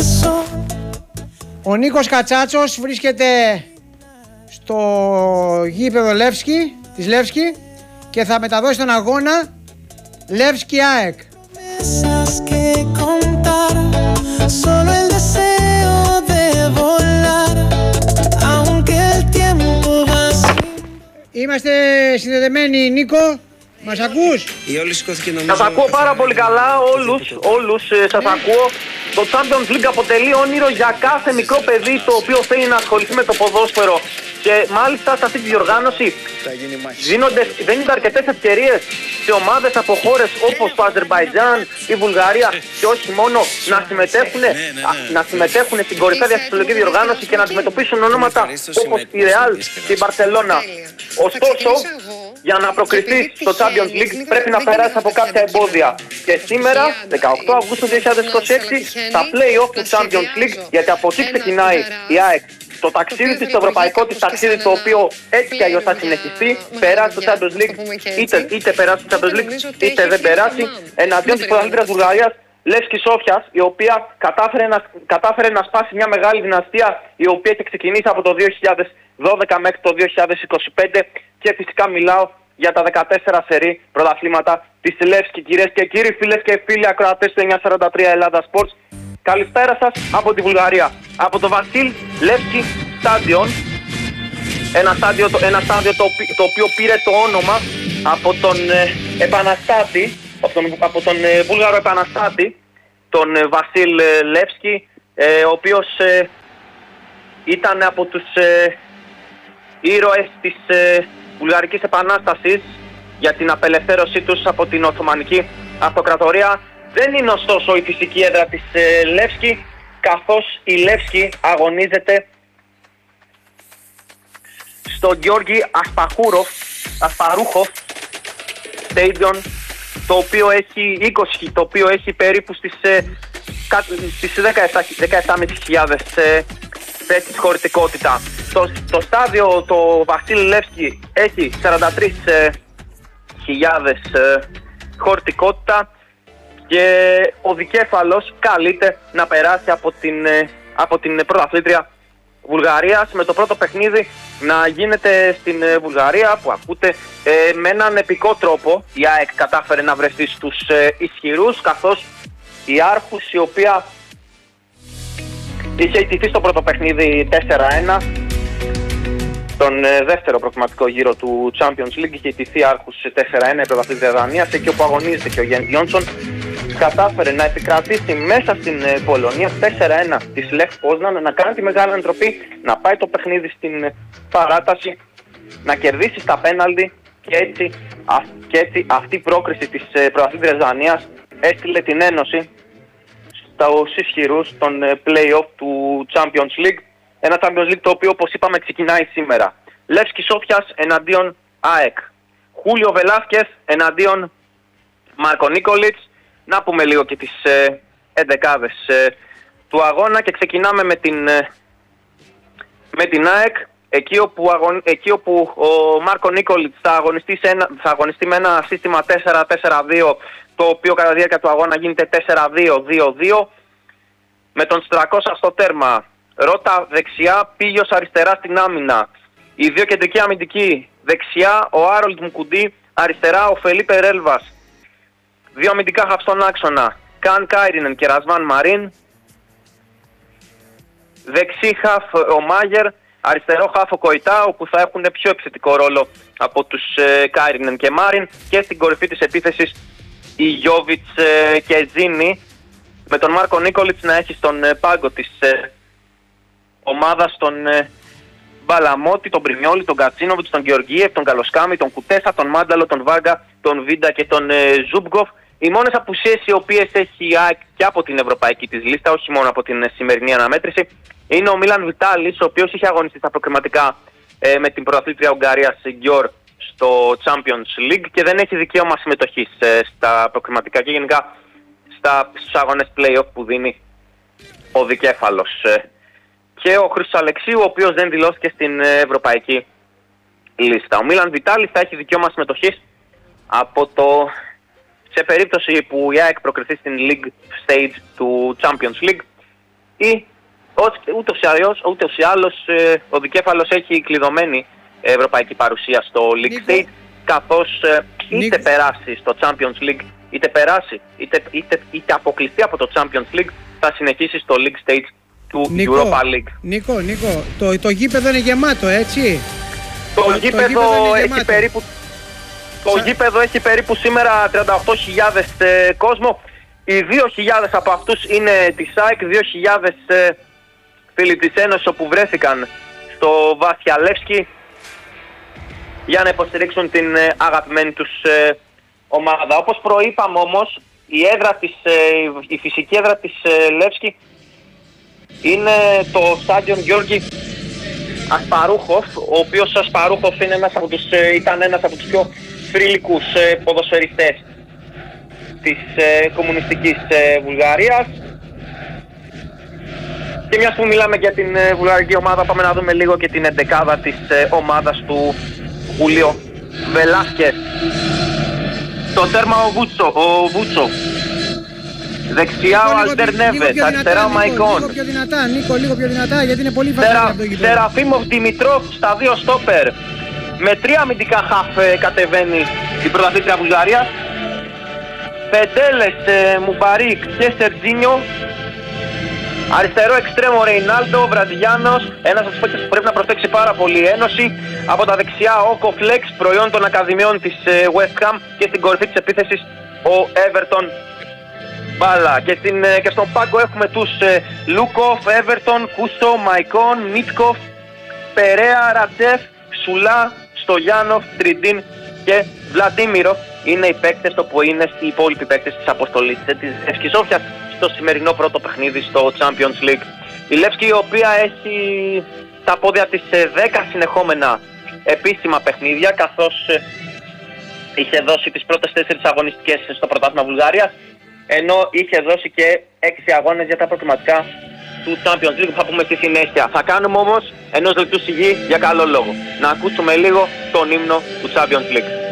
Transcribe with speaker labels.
Speaker 1: Ο Νίκος Κατσάτσος βρίσκεται στο γήπεδο Λεύσκι, της Λεύσκι, και θα μεταδώσει τον αγώνα Λεύσκι ΑΕΚ. Είμαστε συνδεδεμένοι, Νίκο. Μας ακούς?
Speaker 2: Σας ακούω πάρα πολύ καλά, όλους σας ακούω. Το Champions League αποτελεί όνειρο για κάθε μικρό παιδί το οποίο θέλει να ασχοληθεί με το ποδόσφαιρο. Και μάλιστα σε αυτή τη διοργάνωση δίνονται αρκετές ευκαιρίες σε ομάδες από χώρες όπως το Αζερμπαϊτζάν, η Βουλγαρία και όχι μόνο να συμμετέχουν στην κορυφαία διασυλλογική διοργάνωση και να αντιμετωπίσουν ονόματα όπως η Real και η Μπαρσελόνα. Ωστόσο, για να προκριθείς στο Champions League πρέπει να περάσεις από κάποια εμπόδια. Και σήμερα, 18 Αυγούστου 2026, στα play-off του Champions League, γιατί από εκεί ξεκινάει η ΑΕΚ το ταξίδι της, το ευρωπαϊκό της ταξίδι, το οποίο έτσι κι αλλιώς θα συνεχιστεί, περάσει στο Champions League, είτε περάσει στο Champions League, είτε δεν περάσει, εναντίον της πρωταθλήτριας Βουλγαρίας, Λεύσκι Σόφιας, η οποία κατάφερε να σπάσει μια μεγάλη δυναστεία, η οποία είχε ξεκινήσει από το 2012 μέχρι το 2025, και φυσικά μιλάω για τα 14 σερί πρωταθλήματα της Λεύσκι. Κυρίες και κύριοι, φίλες και φίλοι ακροατές του 943 Ελλάδα Sports, καλησπέρα σας από τη Βουλγαρία, από το Βασίλ Λεύσκι Στάντιον, ένα στάδιο το οποίο πήρε το όνομα από τον επαναστάτη, από τον Βούλγαρο επαναστάτη, τον Βασίλ Λεύσκι, ο οποίος ήταν από τους ήρωες της Βουλγαρικής Επανάστασης για την απελευθέρωσή τους από την Οθωμανική Αυτοκρατορία. Δεν είναι ωστόσο η φυσική έδρα της Λεύσκι, καθώς η Λεύσκι αγωνίζεται στο Γιώργη Ασπαρούχοφ Stadium, το οποίο έχει περίπου στις 17.500 θέσεις χωρητικότητα. Το στάδιο, το Βασίλ Λεύσκι, έχει 43.000 χωρητικότητα και ο δικέφαλος καλείται να περάσει από την πρωταθλήτρια Βουλγαρίας, με το πρώτο παιχνίδι να γίνεται στην Βουλγαρία, που ακούτε, με έναν επικό τρόπο. Η ΑΕΚ κατάφερε να βρεθεί στους ισχυρούς, καθώς η Άρχους, η οποία είχε ιτηθεί στο πρώτο παιχνίδι 4-1, τον δεύτερο προκριματικό γύρο του Champions League, είχε ιτηθεί Άρχους 4-1 η πρωταθλήτρια Δανίας, εκεί όπου αγωνίζεται και ο Γιάννη Γιόνσον, κατάφερε να επικρατήσει μέσα στην Πολωνία 4-1 της Λεχ Πόσναν, να κάνει τη μεγάλη ανατροπή, να πάει το παιχνίδι στην παράταση, να κερδίσει στα πέναλτι, και έτσι αυτή η πρόκριση της πρωταθλήτριας Δανίας έστειλε την Ένωση στους ισχυρούς των play-off του Champions League. Ένα Champions League το οποίο, όπως είπαμε, ξεκινάει σήμερα. Λεύσκι Σόφιας εναντίον ΑΕΚ. Χούλιο Βελάσκες εναντίον Μάρκο Νίκολιτς. Να πούμε λίγο και τις εντεκάδες του αγώνα, και ξεκινάμε με την ΑΕΚ, εκεί όπου ο Μάρκο Νίκολιτς θα αγωνιστεί με ένα σύστημα 4-4-2, το οποίο κατά τη διάρκεια του αγώνα γίνεται 4-2-2-2, με τον Στρακώσα στο τέρμα, Ρώτα δεξιά, Πίγιος αριστερά στην άμυνα, οι δύο κεντρικοί αμυντικοί, δεξιά ο Άρολτ Μουκουντή, αριστερά ο Φελίπε Ρέλβας, δύο αμυντικά χαφ στον άξονα, Καν Κάιρινεν και Ρασβάν Μαρίν, δεξί χαφ ο Μάγερ, αριστερό χαφ ο Κοϊτά, όπου θα έχουν πιο επιθετικό ρόλο από τους Κάιρινεν και Μάριν, και στην κορυφή της επίθεσης η Γιόβιτς και Ζίνη, με τον Μάρκο Νίκολιτς να έχει στον πάγκο της ομάδας τον Μπαλαμότη, τον Πριμιόλη, τον Κατσίνοβιτς, τον Γεωργίευ, τον Καλοσκάμι, τον Κουτέσα, τον Μάνταλο, τον Βάγκα, τον Βίντα και τον Ζούμπγκοφ. Οι μόνες απουσίες οι οποίες έχει η ΑΕΚ και από την ευρωπαϊκή της λίστα, όχι μόνο από την σημερινή αναμέτρηση, είναι ο Μίλαν Βιτάλης, ο οποίος είχε αγωνιστεί στα προκριματικά με την πρωταθλήτρια Ουγγαρίας Γκιόρ στο Champions League και δεν έχει δικαίωμα συμμετοχής στα προκριματικά και γενικά στους αγώνες play-off που δίνει ο δικέφαλος. Και ο Χρήστος Αλεξίου, ο οποίος δεν δηλώθηκε στην ευρωπαϊκή λίστα. Ο Μίλαν Βιτάλης θα έχει δικαίωμα συμμετοχής σε περίπτωση που η ΑΕΚ προκριθεί στην League Stage του Champions League, ή ούτως ή άλλως ο Δικέφαλος έχει κλειδωμένη ευρωπαϊκή παρουσία στο League Stage, καθώς είτε περάσει στο Champions League, είτε αποκλειστεί από το Champions League, θα συνεχίσει στο League Stage του Europa League.
Speaker 1: Νίκο, το γήπεδο είναι γεμάτο, έτσι?
Speaker 2: Το γήπεδο έχει περίπου σήμερα 38.000 κόσμο. Οι 2.000 από αυτούς είναι της ΑΕΚ, 2.000 φίλοι της Ένωσης, όπου βρέθηκαν στο Βασιαλεύσκι για να υποστηρίξουν την αγαπημένη τους ομάδα. Όπως προείπαμε όμως, η φυσική έδρα της Λεύσκη είναι το στάδιον Γιώργη Ασπαρούχοφ, ο οποίος Ασπαρούχοφ είναι ήταν ένας από τους πιο θρυλικούς ποδοσφαιριστές της κομμουνιστικής Βουλγαρίας. Και μιας που μιλάμε για την βουλγαρική ομάδα, πάμε να δούμε λίγο και την εντεκάδα της ομάδας του Χούλιο Βελάσκες. Στο τέρμα ο Βούτσο. Δεξιά ο Αλτερνέβες, αριστερά ο Μαϊκόν.
Speaker 1: Λίγο πιο δυνατά, γιατί είναι πολύ φασαρή.
Speaker 2: Σεραφίμοφ Δημητρόφ στα 2 στόπερ. Με 3 αμυντικά χαφ κατεβαίνει η πρωταθλήτρια Βουλγαρίας. Πεντέλες, Μουμπαρίκ και Σερτζίνιο. Αριστερό εξτρέμο Ρεϊνάλντο, Βραζιλιάνος, ένας από τους παίκτες που πρέπει να προσέξει πάρα πολύ η Ένωση. Από τα δεξιά ο Κοφλέξ, προϊόν των ακαδημιών της West Ham, και στην κορυφή της επίθεσης ο Everton Μπάλα. Και στον πάγκο έχουμε τους Λούκοφ, Everton, Κούστο, Μαϊκόν, Μίτκοφ, Περέα, Ρατζέφ, Σουλά, Στογιάνοφ, Τριντίν και Βλαντίμιρο. Είναι οι παίκτες που είναι οι υπόλοιποι παίκτες της αποστολής της Λεύσκη Σόφιας στο σημερινό πρώτο παιχνίδι στο Champions League. Η Λεύσκη, η οποία έχει στα πόδια της 10 συνεχόμενα επίσημα παιχνίδια, καθώς είχε δώσει τις πρώτες 4 αγωνιστικές στο πρωτάθλημα Βουλγαρίας, ενώ είχε δώσει και 6 αγώνες για τα προκριματικά του Champions League που θα πούμε στη συνέχεια. Θα κάνουμε όμως ενός λεπτού σιγή για καλό λόγο. Να ακούσουμε λίγο τον ύμνο του Champions League.